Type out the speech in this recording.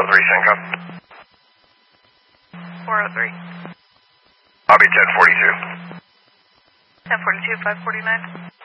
403 Synco. 403. I'll be 1042. 1042, 549.